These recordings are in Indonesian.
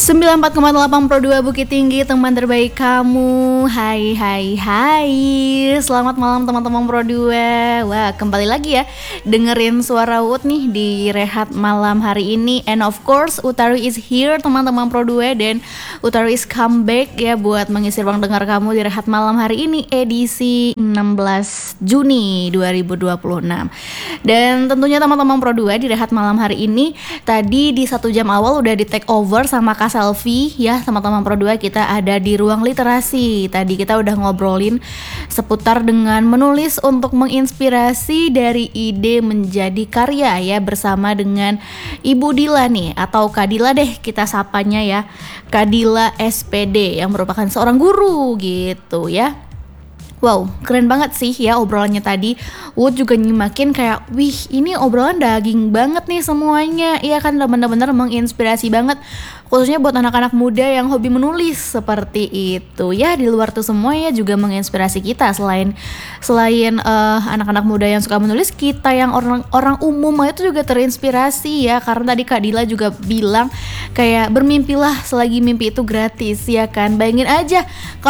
94,8 Pro 2 Bukit Tinggi, teman terbaik kamu. Hai hai hai. Selamat malam teman-teman Pro 2. Wah, kembali lagi ya dengerin suara Wood nih di Rehat Malam hari ini. And of course, Utari is here teman-teman Pro 2. Dan Utari is comeback ya buat mengisi ruang dengar kamu di Rehat Malam hari ini, edisi 16 Juni 2026. Dan tentunya teman-teman Pro 2 di Rehat Malam hari ini, tadi di 1 jam awal udah di take over sama Kak Selfie ya, teman-teman Pro 2. Kita ada di ruang literasi. Tadi kita udah ngobrolin seputar dengan menulis untuk menginspirasi dari ide menjadi karya ya, bersama dengan Ibu Dila nih, atau Kak Dila deh kita sapanya ya, Kak Dila SPD yang merupakan seorang guru gitu ya. Wow, keren banget sih ya obrolannya tadi. Wood juga nyimakin kayak, wih ini obrolan daging banget nih semuanya. Iya kan, benar-benar menginspirasi banget, khususnya buat anak-anak muda yang hobi menulis seperti itu ya. Di luar tuh semua ya juga menginspirasi kita. Selain anak-anak muda yang suka menulis, kita yang orang umum itu juga terinspirasi ya. Karena tadi Kak Dila juga bilang kayak bermimpilah selagi mimpi itu gratis ya kan. Bayangin aja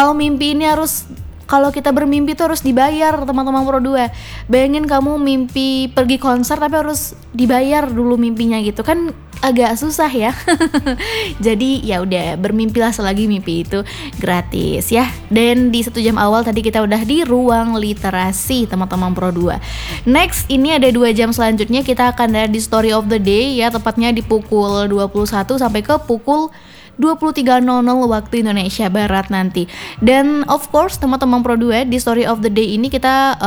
kalau kita bermimpi tuh harus dibayar teman-teman Pro 2. Bayangin kamu mimpi pergi konser tapi harus dibayar dulu mimpinya gitu kan, agak susah ya. Jadi ya udah, bermimpilah selagi mimpi itu gratis ya. Dan di 1 jam awal tadi kita udah di ruang literasi teman-teman Pro 2. Next, ini ada 2 jam selanjutnya kita akan ada di Story of the Day ya, tepatnya di pukul 21 sampai ke pukul 23.00 waktu Indonesia Barat nanti. Dan of course teman-teman Pro 2, di Story of the Day ini kita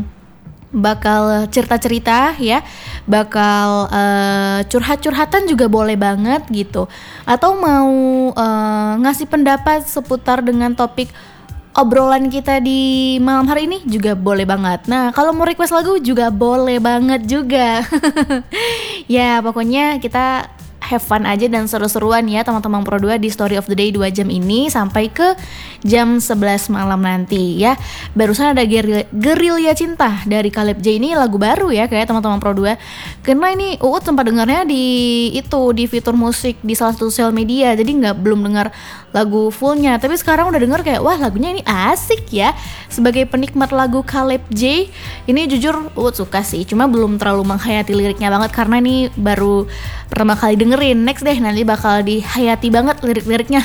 bakal cerita-cerita ya, bakal curhat-curhatan juga boleh banget gitu. Atau mau ngasih pendapat seputar dengan topik obrolan kita di malam hari ini juga boleh banget. Nah, kalau mau request lagu juga boleh banget juga. Ya, pokoknya kita have fun aja dan seru-seruan ya teman-teman Pro 2 di Story of the Day 2 jam ini sampai ke jam 11 malam nanti ya. Barusan ada Gerilya Cinta dari Caleb J, ini lagu baru ya kayak teman-teman Pro 2. Karena ini Uut sempat dengarnya di fitur musik di salah satu sosial media. Jadi belum dengar lagu fullnya, tapi sekarang udah denger kayak wah lagunya ini asik ya. Sebagai penikmat lagu Caleb J, ini jujur Uut suka sih, cuma belum terlalu menghayati liriknya banget karena ini baru pertama kali dengerin. Next deh, nanti bakal dihayati banget lirik-liriknya.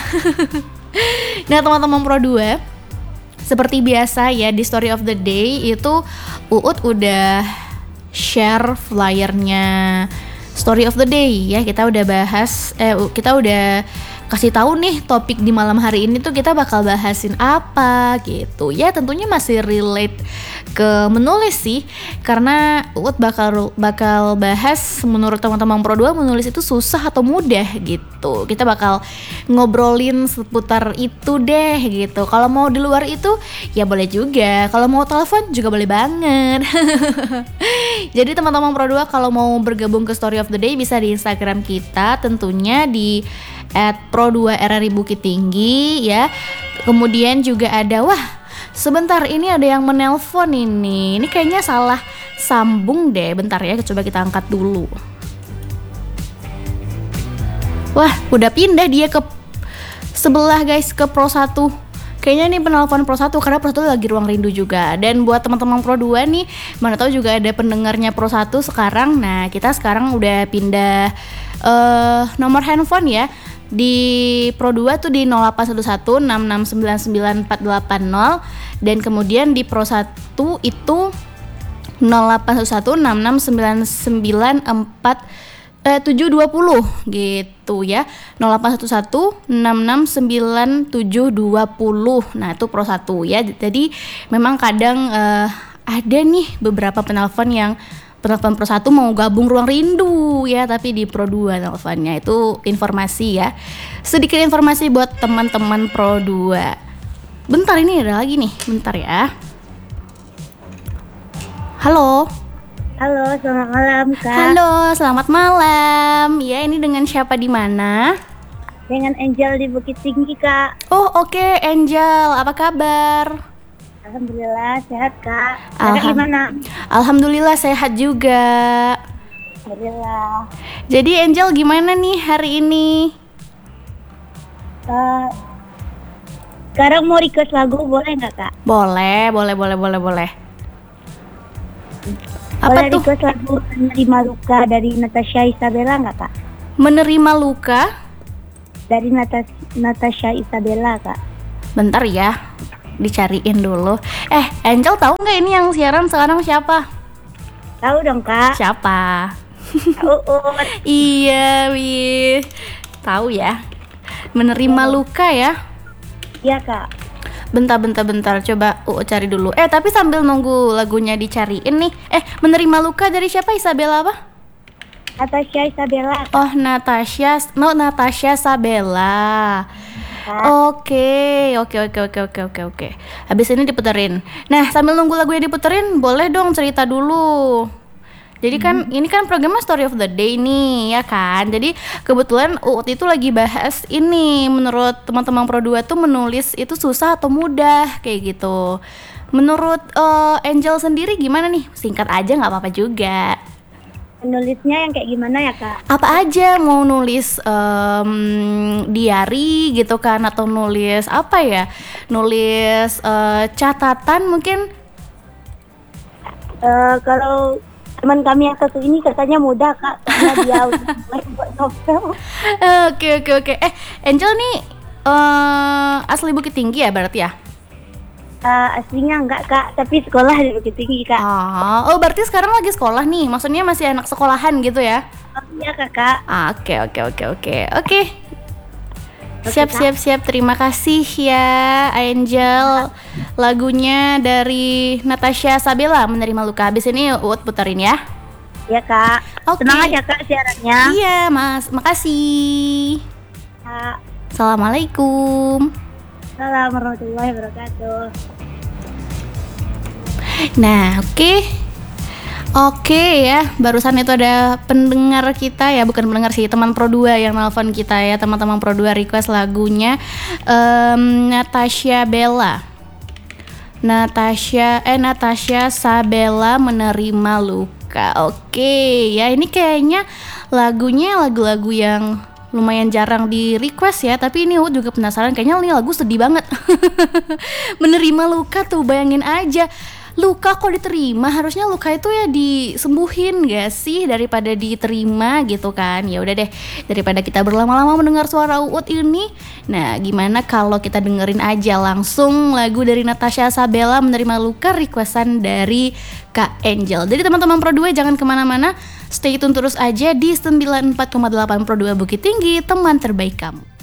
Nah teman-teman Pro 2, seperti biasa ya di Story of the Day itu Uut udah share flyernya Story of the Day ya. Kita udah bahas, kita udah kasih tahu nih topik di malam hari ini tuh kita bakal bahasin apa gitu ya. Tentunya masih relate ke menulis sih, karena Uut bakal bahas menurut teman-teman Pro 2 menulis itu susah atau mudah gitu. Kita bakal ngobrolin seputar itu deh gitu. Kalau mau di luar itu ya boleh juga, kalau mau telepon juga boleh banget. Jadi teman-teman Pro 2 kalau mau bergabung ke Story of the Day bisa di Instagram kita, tentunya di @pro2rri Bukit Tinggi ya. Kemudian juga ada, wah sebentar ini ada yang menelpon ini. Ini kayaknya salah sambung deh. Bentar ya, coba kita angkat dulu. Wah, udah pindah dia ke sebelah guys, ke Pro 1. Kayaknya ini penelpon Pro 1 karena Pro 1 lagi ruang rindu juga. Dan buat teman-teman Pro 2 nih, mana tahu juga ada pendengarnya Pro 1 sekarang. Nah, kita sekarang udah pindah nomor handphone ya. Di Pro 2 tuh di 081166994880, dan kemudian di Pro 1 itu 0811699720 gitu ya. 0811669720. Nah, itu Pro 1 ya. Jadi memang kadang ada nih beberapa penelpon Pro 1 mau gabung ruang rindu ya, tapi di Pro 2 teleponnya. Itu informasi ya, sedikit informasi buat teman-teman Pro 2. Bentar, ini ada lagi nih, bentar ya. Halo, selamat malam Kak. Halo, selamat malam. Ya, ini dengan siapa di mana? Dengan Angel di Bukit Tinggi Kak. Oh oke, Angel, apa kabar? Alhamdulillah sehat Kak. Kakak gimana? Alhamdulillah sehat juga. Alhamdulillah. Jadi Angel gimana nih hari ini? Eh, sekarang mau request lagu boleh nggak kak? Boleh. Apa Boleh tuh? request lagu Menerima Luka dari Natasha Isabella nggak kak? Menerima luka? Dari Natasha Isabella kak. Bentar ya, dicariin dulu. Angel tahu nggak ini yang siaran sekarang siapa? Tahu dong kak. Siapa? Uut. Iya, wih. Tahu ya. Menerima luka ya. Iya kak. Bentar. Coba cari dulu. Tapi sambil nunggu lagunya dicariin nih. Menerima luka dari siapa? Isabella apa? Natasha Isabella. Oh, Natasha Sabella. Kak. Oke. Habis ini diputerin. Nah, sambil nunggu lagunya diputerin, boleh dong cerita dulu. Jadi kan ini kan programnya Story of the Day nih, ya kan. Jadi kebetulan waktu itu lagi bahas ini, menurut teman-teman Pro 2 tuh menulis itu susah atau mudah kayak gitu. Menurut Angel sendiri gimana nih? Singkat aja nggak apa-apa juga. Penulisnya yang kayak gimana ya kak? Apa aja, mau nulis diary gitu kan, atau nulis apa ya? Nulis catatan mungkin. Kalau teman kami yang satu ini katanya mudah kak, karena dia udah mulai buat novel. Oke. Angel nih asli Bukit Tinggi ya berarti ya? Aslinya enggak kak, tapi sekolah di Bukit Tinggi kak. Oh berarti sekarang lagi sekolah nih, maksudnya masih anak sekolahan gitu ya? Oh, iya kakak. Oke. Siap. Terima kasih ya Angel. Lagunya dari Natasha Sabella, Menerima Luka. Habis ini Uut puterin ya. Iya kak. Oke. Senang aja kak siarannya. Iya Mas, makasih. Kak. Assalamualaikum. Assalamualaikum warahmatullahi wabarakatuh. Nah, Oke ya, barusan itu ada pendengar kita ya, bukan pendengar sih, teman Pro 2 yang nelfon kita ya, teman-teman Pro 2 request lagunya Natasha Sabella, Menerima Luka. Oke ya, ini kayaknya lagunya lagu-lagu yang lumayan jarang di request ya, tapi ini Uut juga penasaran, kayaknya ini lagu sedih banget. Menerima luka tuh, bayangin aja. Luka kok diterima, harusnya luka itu ya disembuhin gak sih, daripada diterima gitu kan. Ya udah deh, daripada kita berlama-lama mendengar suara Uut ini, nah gimana kalau kita dengerin aja langsung lagu dari Natasha Sabella, Menerima Luka, requestan dari Kak Angel. Jadi teman-teman Pro 2 jangan kemana-mana, stay tune terus aja di 94,8 Pro 2 Bukit Tinggi, teman terbaik kamu.